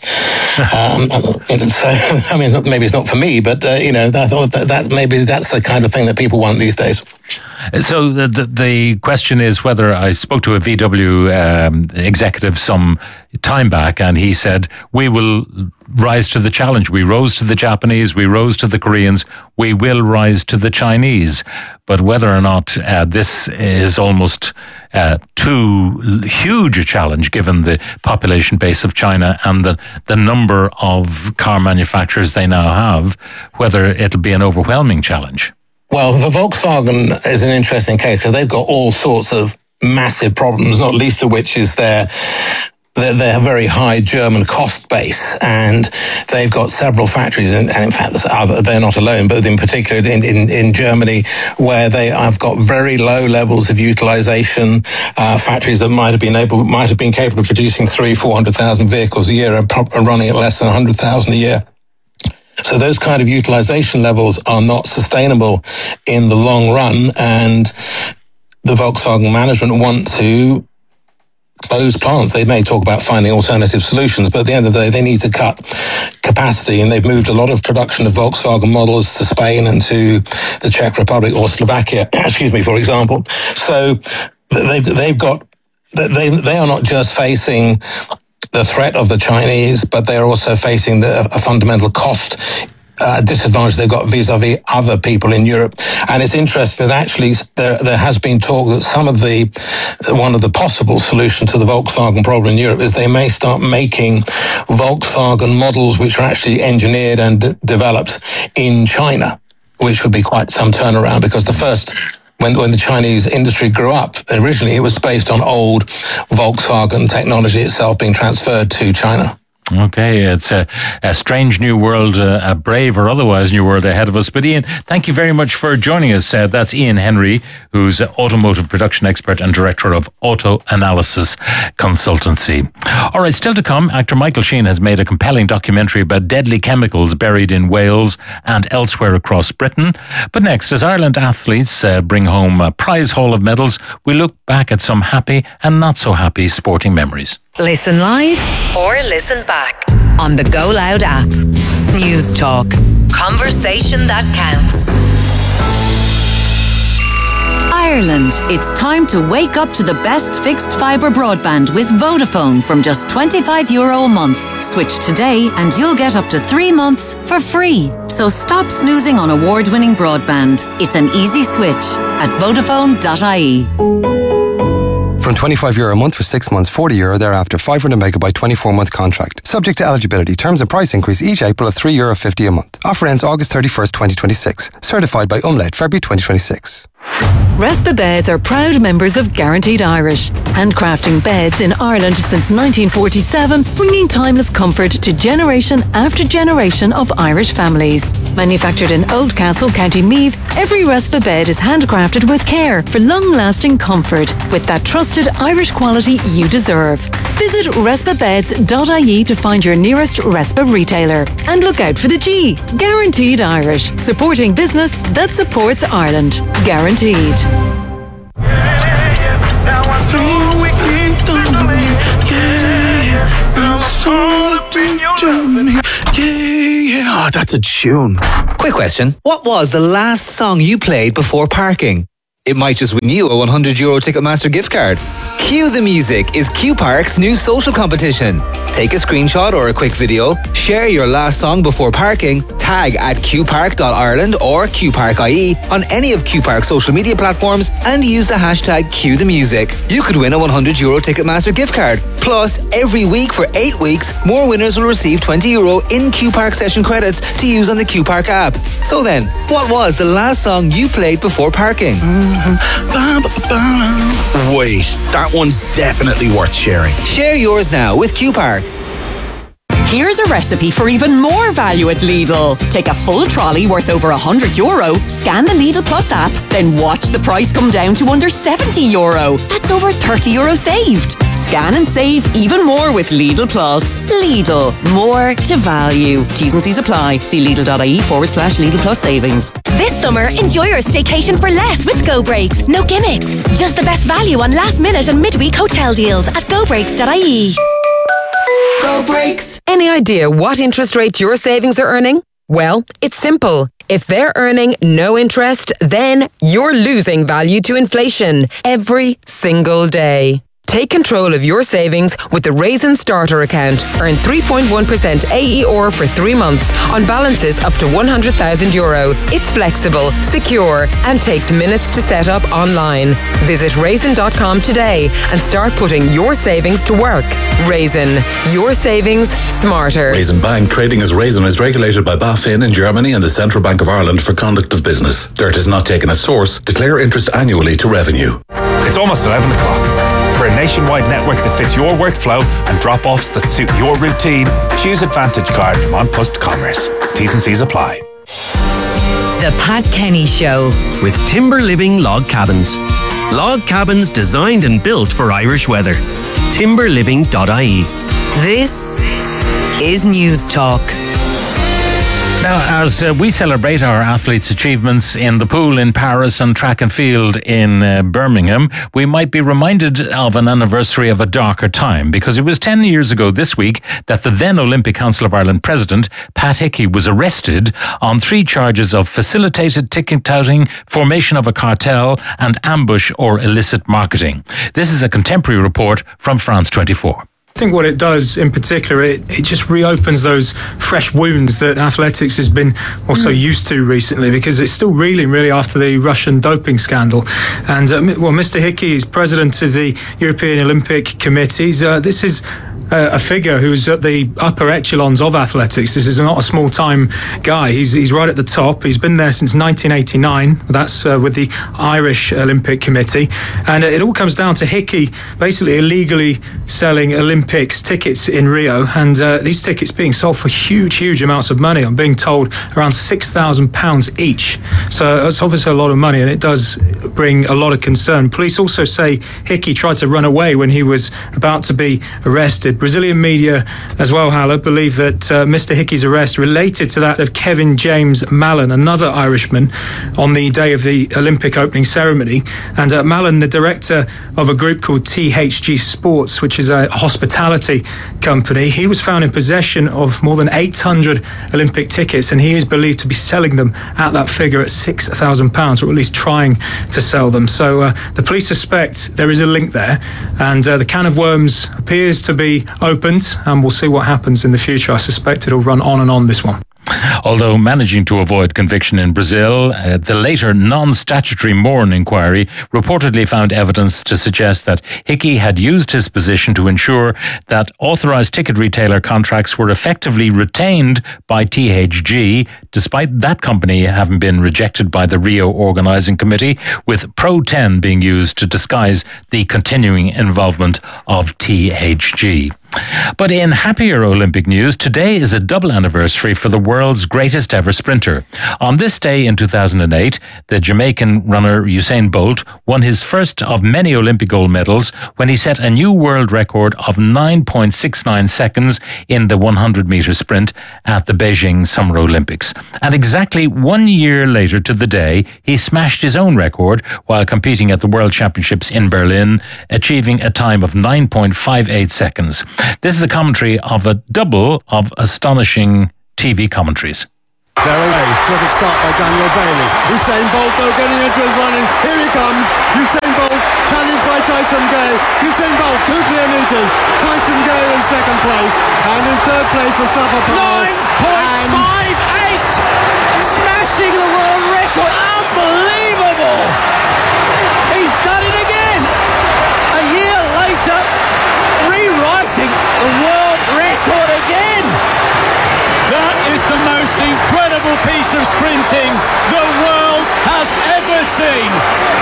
um, so, I mean, maybe it's not for me, but uh, you know, I thought that, that maybe that's the kind of thing that people want these days. So the, the the question is whether I spoke to a V W um, executive some time back, and he said, we will rise to the challenge. We rose to the Japanese, we rose to the Koreans, we will rise to the Chinese. But whether or not uh, this is almost uh, too huge a challenge, given the population base of China and the, the number of car manufacturers they now have, whether it'll be an overwhelming challenge. Well, the Volkswagen is an interesting case because they've got all sorts of massive problems, not least of which is their their, their very high German cost base, and they've got several factories, and, and in fact, they're not alone, but in particular in, in, in Germany, where they have got very low levels of utilization. Uh, factories that might have been able, might have been capable of producing three, four hundred thousand vehicles a year, and are running at less than a hundred thousand a year. So those kind of utilization levels are not sustainable in the long run, and the Volkswagen management want to close plants. They may talk about finding alternative solutions, but at the end of the day, they need to cut capacity, and they've moved a lot of production of Volkswagen models to Spain and to the Czech Republic or Slovakia, excuse me, for example. So they've, they've got, they, they are not just facing the threat of the Chinese, but they're also facing the, a fundamental cost uh, disadvantage they've got vis-a-vis other people in Europe. And it's interesting that actually there, there has been talk that some of the, one of the possible solutions to the Volkswagen problem in Europe is they may start making Volkswagen models which are actually engineered and d- developed in China, which would be quite some turnaround, because the first When, when the Chinese industry grew up, originally it was based on old Volkswagen technology itself being transferred to China. Okay, it's a, a strange new world, uh, a brave or otherwise new world ahead of us. But Ian, thank you very much for joining us. Uh, that's Ian Henry, who's an automotive production expert and director of Auto Analysis Consultancy. All right, still to come, actor Michael Sheen has made a compelling documentary about deadly chemicals buried in Wales and elsewhere across Britain. But next, as Ireland athletes uh, bring home a prize haul of medals, we look back at some happy and not so happy sporting memories. Listen live or listen back on the Go Loud app. News Talk. Conversation that counts. Ireland, it's time to wake up to the best fixed fibre broadband with Vodafone from just twenty-five euro a month. Switch today and you'll get up to three months for free. So stop snoozing on award-winning broadband. It's an easy switch at vodafone dot I E. From twenty-five euro a month for six months, forty euro thereafter, five hundred megabyte twenty-four month contract. Subject to eligibility. Terms and price increase each April of three euro fifty a month. Offer ends August thirty-first, twenty twenty-six. Certified by Umlaut, February twenty twenty-six. Respa Beds are proud members of Guaranteed Irish, handcrafting beds in Ireland since nineteen forty-seven, bringing timeless comfort to generation after generation of Irish families. Manufactured in Oldcastle, County Meath, every Respa bed is handcrafted with care for long-lasting comfort, with that trusted Irish quality you deserve. Visit respa beds dot I E to find your nearest Respa retailer. And look out for the G, Guaranteed Irish, supporting business that supports Ireland. Guaranteed. Yeah, oh, that's a tune. Quick question. What was the last song you played before parking? It might just win you a one hundred euro Ticketmaster gift card. Cue the Music is Q Park's new social competition. Take a screenshot or a quick video, share your last song before parking, tag at q park dot ireland or q park I E on any of Q Park's social media platforms and use the hashtag Cue the Music. You could win a one hundred euro Ticketmaster gift card. Plus, every week for eight weeks, more winners will receive twenty euro in Q Park session credits to use on the Q Park app. So then, what was the last song you played before parking? Wait, that one's definitely worth sharing. Share yours now with Q Park. Here's a recipe for even more value at Lidl. Take a full trolley worth over one hundred euro, scan the Lidl Plus app, then watch the price come down to under seventy euro. That's over thirty euro saved. Scan and save even more with Lidl Plus. Lidl, more to value. T's and C's apply. See Lidl.ie forward slash Lidl Plus savings. This summer, enjoy your staycation for less with Go Breaks. No gimmicks. Just the best value on last minute and midweek hotel deals at go breaks dot I E. Go Breaks. Any idea what interest rate your savings are earning? Well, it's simple. If they're earning no interest, then you're losing value to inflation every single day. Take control of your savings with the Raisin Starter account. Earn three point one percent A E R for three months on balances up to one hundred thousand euro. It's flexible, secure, and takes minutes to set up online. Visit raisin dot com today and start putting your savings to work. Raisin, your savings smarter. Raisin Bank, trading as Raisin, is regulated by BaFin in Germany and the Central Bank of Ireland for conduct of business. Dirt is not taken as source. Declare interest annually to revenue. It's almost eleven o'clock. For a nationwide network that fits your workflow and drop-offs that suit your routine, choose Advantage Card from An Post Commerce. T's and C's apply. The Pat Kenny Show. With Timber Living Log Cabins. Log cabins designed and built for Irish weather. timber living dot I E. This is News Talk. Now, as uh, we celebrate our athletes' achievements in the pool in Paris and track and field in uh, Birmingham, we might be reminded of an anniversary of a darker time, because it was ten years ago this week that the then Olympic Council of Ireland president, Pat Hickey, was arrested on three charges of facilitated ticket touting, formation of a cartel, and ambush or illicit marketing. This is a contemporary report from France twenty-four. I think what it does in particular, it, it just reopens those fresh wounds that athletics has been also used to recently, because it's still reeling really after the Russian doping scandal. And uh, well, Mister Hickey is president of the European Olympic Committees. Uh, this is Uh, a figure who's at the upper echelons of athletics. This is not a small-time guy. He's he's right at the top. He's been there since nineteen eighty-nine. That's uh, with the Irish Olympic Committee. And it all comes down to Hickey basically illegally selling Olympics tickets in Rio. And uh, these tickets being sold for huge, huge amounts of money. I'm being told around six thousand pounds each. So that's obviously a lot of money, and it does bring a lot of concern. Police also say Hickey tried to run away when he was about to be arrested. Brazilian media as well, Hala, believe that uh, Mister Hickey's arrest related to that of Kevin James Mallon, another Irishman, on the day of the Olympic opening ceremony. And uh, Mallon, the director of a group called T H G Sports, which is a hospitality company, he was found in possession of more than eight hundred Olympic tickets, and he is believed to be selling them at that figure at six thousand pounds, or at least trying to sell them. So uh, the police suspect there is a link there, and uh, the can of worms appears to be opened, and we'll see what happens in the future. I suspect it'll run on and on, this one. Although managing to avoid conviction in Brazil, uh, the later non-statutory Mourne inquiry reportedly found evidence to suggest that Hickey had used his position to ensure that authorised ticket retailer contracts were effectively retained by T H G, despite that company having been rejected by the Rio Organising Committee, with Pro ten being used to disguise the continuing involvement of T H G. But in happier Olympic news, today is a double anniversary for the world's greatest ever sprinter. On this day in two thousand eight, the Jamaican runner Usain Bolt won his first of many Olympic gold medals when he set a new world record of nine point six nine seconds in the one hundred metre sprint at the Beijing Summer Olympics. And exactly one year later to the day, he smashed his own record while competing at the World Championships in Berlin, achieving a time of nine point five eight seconds. This is a commentary of a double of astonishing T V commentaries. There away, terrific start by Daniel Bailey. Usain Bolt though getting into his running. Here he comes. Usain Bolt challenged by Tyson Gay. Usain Bolt two clear metres. Tyson Gay in second place, and in third place Asafa Powell. nine point five eight, smashing the world record. Unbelievable! He's done it again. A year later, rewriting the world record again. That is the most incredible piece of sprinting the world has ever seen.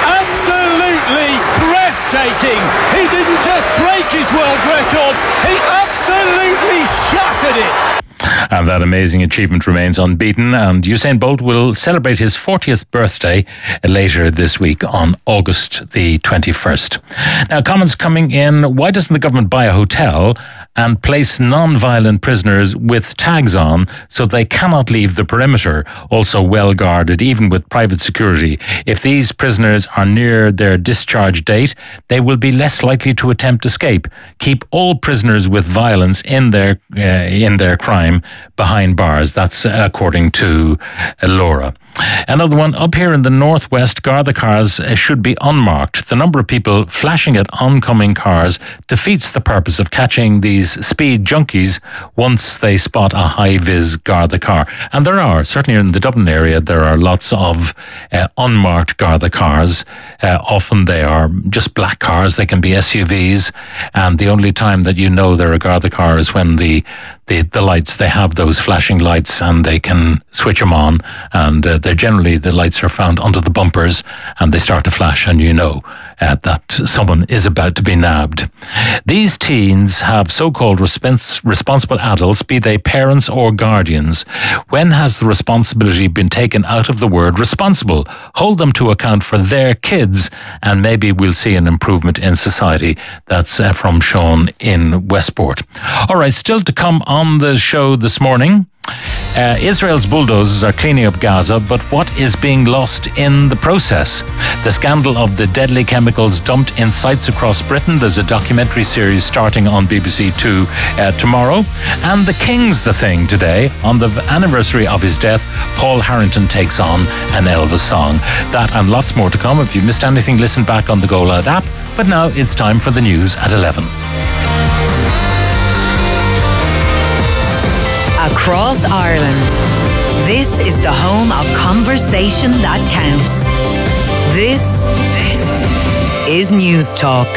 Absolutely breathtaking. He didn't just break his world record, he absolutely shattered it. And that amazing achievement remains unbeaten, and Usain Bolt will celebrate his fortieth birthday later this week on August the twenty-first. Now, comments coming in: why doesn't the government buy a hotel and place non-violent prisoners with tags on so they cannot leave the perimeter, also well guarded, even with private security? If these prisoners are near their discharge date, they will be less likely to attempt escape. Keep all prisoners with violence in their uh, in their crime behind bars. That's according to uh, Laura. Another one: up here in the northwest, Garda cars uh, should be unmarked. The number of people flashing at oncoming cars defeats the purpose of catching these speed junkies once they spot a high-vis Garda car. And there are, certainly in the Dublin area, there are lots of uh, unmarked Garda cars. Uh, often they are just black cars. They can be S U Vs. And the only time that you know they're a Garda car is when the The, the lights, they have those flashing lights and they can switch them on, and uh, they're generally, the lights are found under the bumpers and they start to flash, and you know uh, that someone is about to be nabbed. These teens have so-called respons- responsible adults, be they parents or guardians. When has the responsibility been taken out of the word responsible? Hold them to account for their kids and maybe we'll see an improvement in society. That's uh, from Sean in Westport. All right, still to come on On the show this morning, uh, Israel's bulldozers are cleaning up Gaza, but what is being lost in the process? The scandal of the deadly chemicals dumped in sites across Britain. There's a documentary series starting on B B C Two uh, tomorrow. And the King's the thing today. On the anniversary of his death, Paul Harrington takes on an Elvis song. That and lots more to come. If you missed anything, listen back on the Go Loud app. But now it's time for the news at eleven. Across Ireland, this is the home of conversation that counts. This, this is News Talk.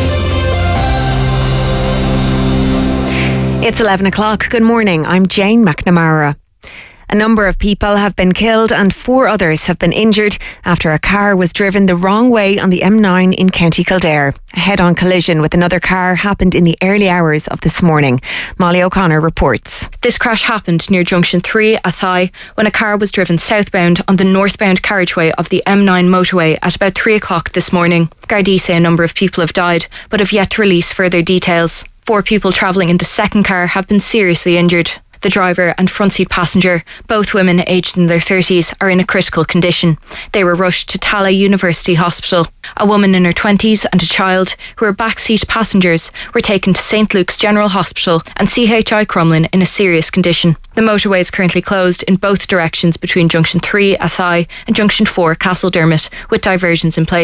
It's eleven o'clock. Good morning. I'm Jane McNamara. A number of people have been killed and four others have been injured after a car was driven the wrong way on the M nine in County Kildare. A head-on collision with another car happened in the early hours of this morning. Molly O'Connor reports. This crash happened near Junction three, Athy, when a car was driven southbound on the northbound carriageway of the M nine motorway at about three o'clock this morning. Gardaí say a number of people have died, but have yet to release further details. Four people travelling in the second car have been seriously injured. The driver and front seat passenger, both women aged in their thirties, are in a critical condition. They were rushed to Tallaght University Hospital. A woman in her twenties and a child, who were backseat passengers, were taken to Saint Luke's General Hospital and C H I Crumlin in a serious condition. The motorway is currently closed in both directions between Junction three, Athy, and Junction four, Castledermot, with diversions in place.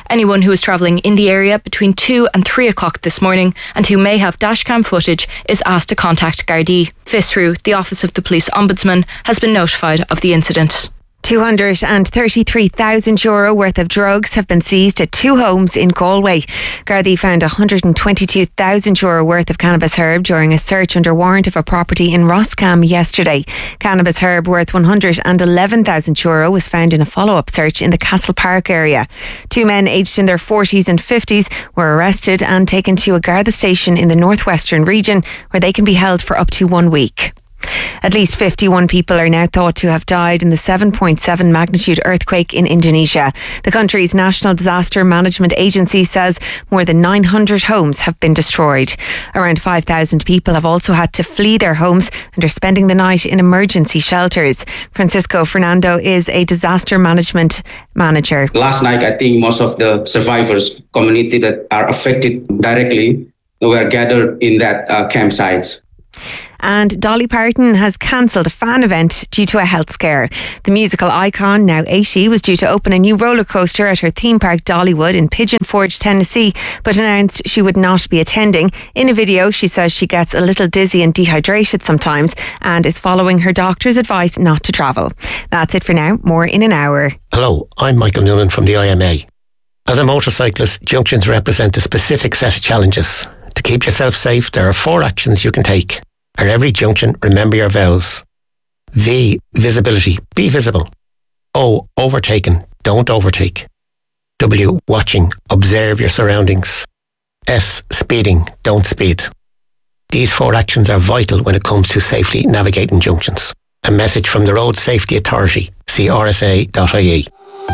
Anyone who is travelling in the area between two and three o'clock this morning and who may have dashcam footage is asked to contact Gardaí. FISRU, the Office of the Police Ombudsman, has been notified of the incident. two hundred thirty-three thousand euro worth of drugs have been seized at two homes in Galway. Gardaí found one hundred twenty-two thousand euro worth of cannabis herb during a search under warrant of a property in Roscommon yesterday. Cannabis herb worth one hundred eleven thousand euro was found in a follow-up search in the Castle Park area. Two men aged in their forties and fifties were arrested and taken to a Garda station in the northwestern region, where they can be held for up to one week. At least fifty-one people are now thought to have died in the seven point seven magnitude earthquake in Indonesia. The country's National Disaster Management Agency says more than nine hundred homes have been destroyed. Around five thousand people have also had to flee their homes and are spending the night in emergency shelters. Francisco Fernando is a disaster management manager. Last night, I think most of the survivors, community that are affected directly, were gathered in that uh, campsites. And Dolly Parton has cancelled a fan event due to a health scare. The musical icon, now eighty, was due to open a new roller coaster at her theme park Dollywood in Pigeon Forge, Tennessee, but announced she would not be attending. In a video, she says she gets a little dizzy and dehydrated sometimes and is following her doctor's advice not to travel. That's it for now. More in an hour. Hello, I'm Michael Noonan from the I M A. As a motorcyclist, junctions represent a specific set of challenges. To keep yourself safe, there are four actions you can take. At every junction, remember your vows. V, visibility, be visible. O, overtaken, don't overtake. W, watching, observe your surroundings. S, speeding, don't speed. These four actions are vital when it comes to safely navigating junctions. A message from the Road Safety Authority, see r s a dot i e.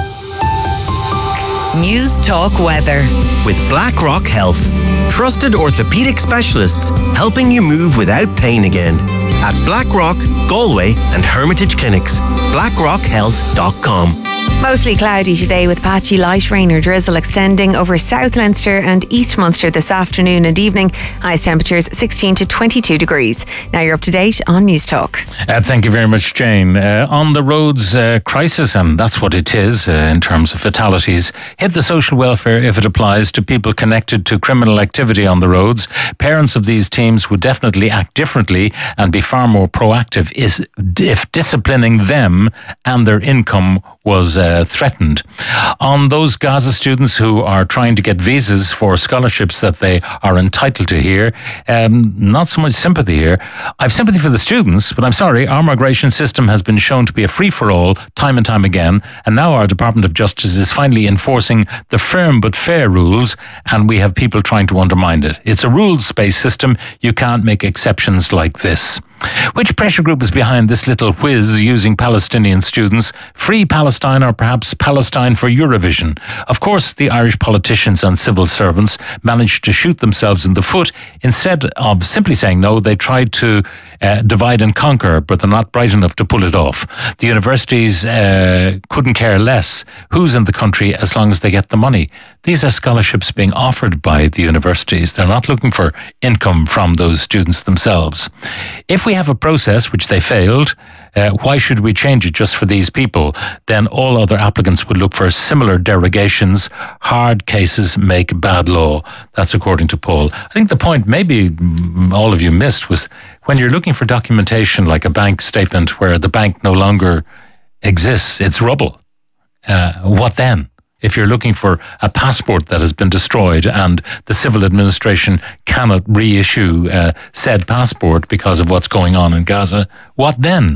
News Talk Weather. With BlackRock Health. Trusted orthopaedic specialists helping you move without pain again. At BlackRock, Galway and Hermitage Clinics. blackrock health dot com. Mostly cloudy today with patchy light rain or drizzle extending over South Leinster and East Munster this afternoon and evening. Highest temperatures sixteen to twenty-two degrees. Now you're up to date on News Talk. Uh, thank you very much, Jane. Uh, on the roads uh, crisis, and that's what it is uh, in terms of fatalities, hit the social welfare if it applies to people connected to criminal activity on the roads. Parents of these teams would definitely act differently and be far more proactive is, if disciplining them and their income was uh, threatened. On those Gaza students who are trying to get visas for scholarships that they are entitled to here, um, not so much sympathy here. I've sympathy for the students, but I'm sorry, our migration system has been shown to be a free-for-all time and time again, and now our Department of Justice is finally enforcing the firm but fair rules, and we have people trying to undermine it. It's a rules-based system. You can't make exceptions like this. Which pressure group is behind this little whiz using Palestinian students? Free Palestine or perhaps Palestine for Eurovision? Of course, the Irish politicians and civil servants managed to shoot themselves in the foot. Instead of simply saying no, they tried to uh, divide and conquer, but they're not bright enough to pull it off. The universities uh, couldn't care less who's in the country as long as they get the money. These are scholarships being offered by the universities. They're not looking for income from those students themselves. If we have a process which they failed, uh, why should we change it just for these people? Then all other applicants would look for similar derogations. Hard cases make bad law. That's according to Paul. I think the point maybe all of you missed was when you're looking for documentation like a bank statement where the bank no longer exists, it's rubble. Uh, what then? If you're looking for a passport that has been destroyed and the civil administration cannot reissue uh, said passport because of what's going on in Gaza, what then?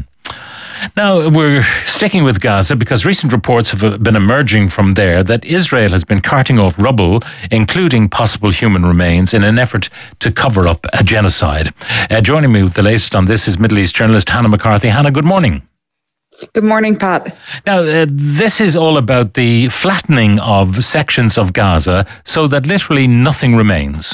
Now, we're sticking with Gaza because recent reports have been emerging from there that Israel has been carting off rubble, including possible human remains, in an effort to cover up a genocide. Uh, joining me with the latest on this is Middle East journalist Hannah McCarthy. Hannah, good morning. Good morning, Pat. Now, uh, this is all about the flattening of sections of Gaza so that literally nothing remains.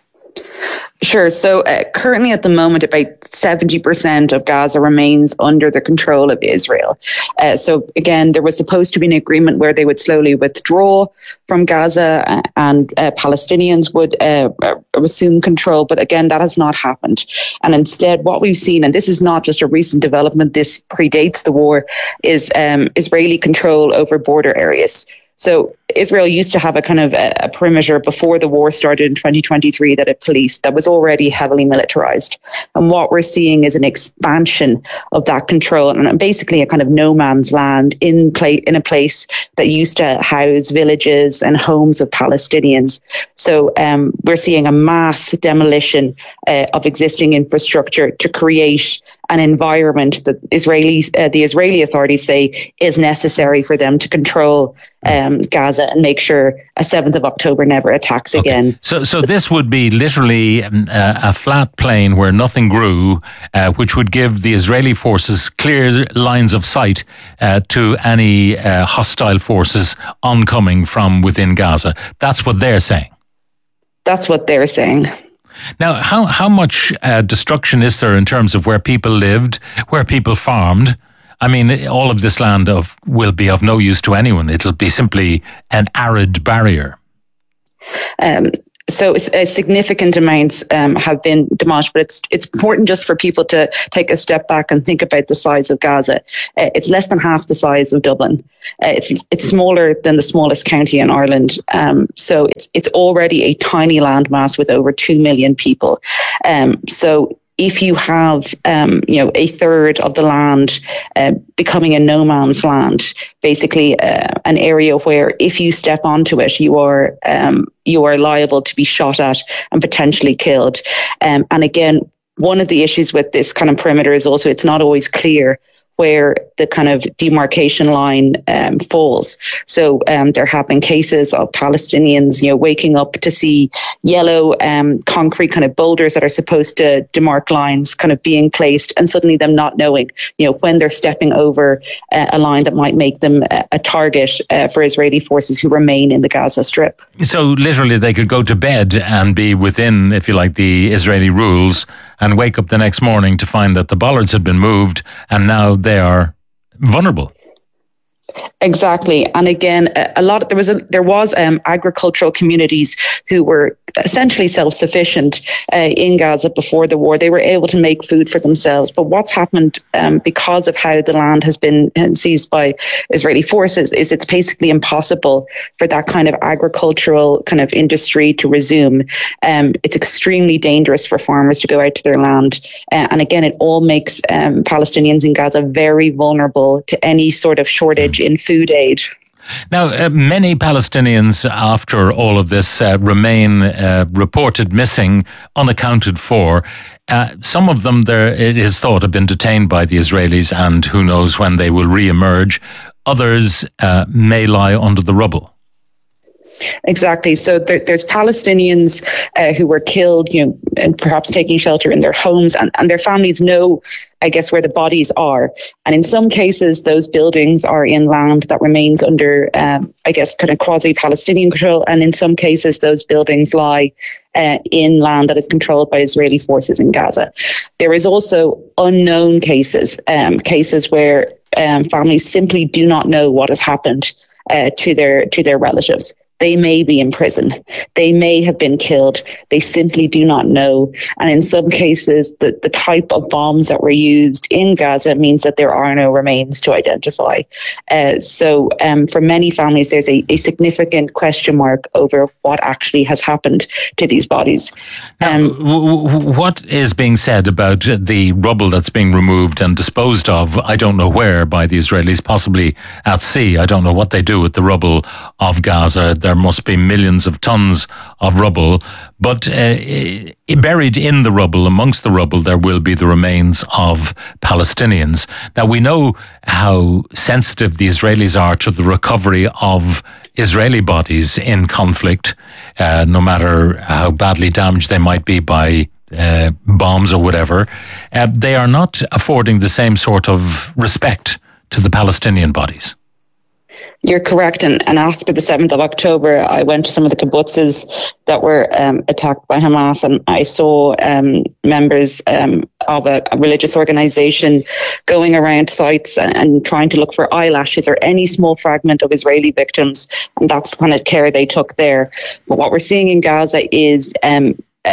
Sure. So uh, currently at the moment, about seventy percent of Gaza remains under the control of Israel. Uh, so again, there was supposed to be an agreement where they would slowly withdraw from Gaza uh, and uh, Palestinians would uh, assume control. But again, that has not happened. And instead, what we've seen, and this is not just a recent development, this predates the war, is um, Israeli control over border areas. So Israel used to have a kind of a, a perimeter before the war started in twenty twenty-three that it policed that was already heavily militarized. And what we're seeing is an expansion of that control and basically a kind of no man's land in play, in a place that used to house villages and homes of Palestinians. So um, we're seeing a mass demolition uh, of existing infrastructure to create an environment that Israelis, uh, the Israeli authorities say is necessary for them to control um, Gaza and make sure a seventh of October never attacks okay. again. So, so this would be literally um, uh, a flat plain where nothing grew, uh, which would give the Israeli forces clear lines of sight uh, to any uh, hostile forces oncoming from within Gaza. That's what they're saying. That's what they're saying. Now, how how much uh, destruction is there in terms of where people lived, where people farmed? I mean, all of this land of will be of no use to anyone. It'll be simply an arid barrier. Um, so uh, significant amounts um, have been demolished, but it's it's important just for people to take a step back and think about the size of Gaza. Uh, it's less than half the size of Dublin. Uh, it's it's smaller than the smallest county in Ireland. Um, so it's it's already a tiny landmass with over two million people. Um, so if you have, um, you know, a third of the land uh, becoming a no man's land, basically uh, an area where if you step onto it, you are um, you are liable to be shot at and potentially killed. Um, and again, one of the issues with this kind of perimeter is also it's not always clear where the kind of demarcation line um, falls. So um, there have been cases of Palestinians, you know, waking up to see yellow um, concrete kind of boulders that are supposed to demarc lines kind of being placed and suddenly them not knowing, you know, when they're stepping over uh, a line that might make them a, a target uh, for Israeli forces who remain in the Gaza Strip. So literally they could go to bed and be within, if you like, the Israeli rules and wake up the next morning to find that the bollards had been moved and now they are vulnerable. Exactly. And again, a lot of, there was a, there was um, agricultural communities who were essentially self-sufficient uh, in Gaza before the war. They were able to make food for themselves. But what's happened um, because of how the land has been seized by Israeli forces is it's basically impossible for that kind of agricultural kind of industry to resume. Um, it's extremely dangerous for farmers to go out to their land. Uh, and again, it all makes um, Palestinians in Gaza very vulnerable to any sort of shortage in food aid. Now, uh, many Palestinians, after all of this, uh, remain uh, reported missing, unaccounted for. Uh, some of them, there it is thought, have been detained by the Israelis, and who knows when they will re-emerge. Others uh, may lie under the rubble. Exactly. So there, there's Palestinians uh, who were killed, you know, and perhaps taking shelter in their homes, and, and their families know, I guess, where the bodies are. And in some cases, those buildings are in land that remains under, um, I guess, kind of quasi-Palestinian control. And in some cases, those buildings lie uh, in land that is controlled by Israeli forces in Gaza. There is also unknown cases, um, cases where um, families simply do not know what has happened uh, to their to their relatives. They may be in prison. They may have been killed. They simply do not know. And in some cases, the, the type of bombs that were used in Gaza means that there are no remains to identify. Uh, so um, for many families, there's a, a significant question mark over what actually has happened to these bodies. Um, now, w- w- what is being said about the rubble that's being removed and disposed of, I don't know where, by the Israelis, possibly at sea. I don't know what they do with the rubble of Gaza. There must be millions of tons of rubble, but uh, buried in the rubble, amongst the rubble, there will be the remains of Palestinians. Now, we know how sensitive the Israelis are to the recovery of Israeli bodies in conflict, uh, no matter how badly damaged they might be by uh, bombs or whatever. Uh, they are not affording the same sort of respect to the Palestinian bodies. You're correct. And, and after the seventh of October, I went to some of the kibbutzes that were um, attacked by Hamas, and I saw um, members um, of a, a religious organization going around sites and, and trying to look for eyelashes or any small fragment of Israeli victims. And that's the kind of care they took there. But what we're seeing in Gaza is um, uh,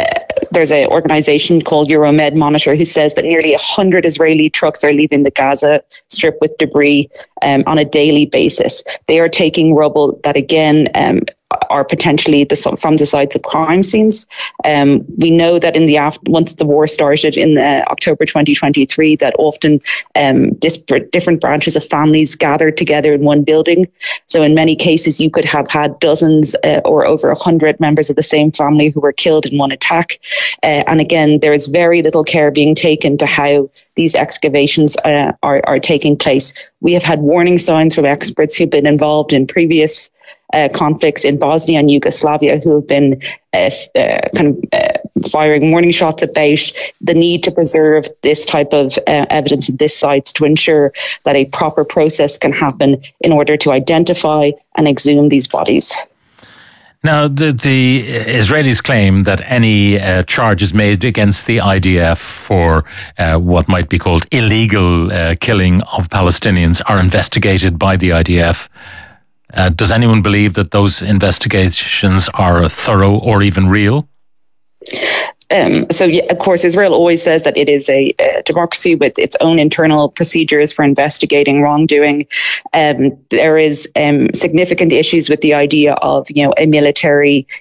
there's an organization called Euromed Monitor who says that nearly one hundred Israeli trucks are leaving the Gaza Strip with debris um, on a daily basis. They are taking rubble that, again, um, are potentially the, from the sites of crime scenes. Um, we know that in the after, once the war started in the October twenty twenty-three, that often um, disparate, different branches of families gathered together in one building. So in many cases, you could have had dozens uh, or over a hundred members of the same family who were killed in one attack. Uh, and again, there is very little care being taken to how these excavations uh, are, are taking place. We have had warning signs from experts who've been involved in previous Uh, conflicts in Bosnia and Yugoslavia, who have been uh, uh, kind of uh, firing warning shots about the need to preserve this type of uh, evidence at this sites to ensure that a proper process can happen in order to identify and exhume these bodies. Now, the, the Israelis claim that any uh, charges made against the I D F for uh, what might be called illegal uh, killing of Palestinians are investigated by the I D F. Uh, does anyone believe that those investigations are thorough or even real? Um, so, yeah, of course, Israel always says that it is a, a democracy with its own internal procedures for investigating wrongdoing. Um, there is um, significant issues with the idea of, you know, a military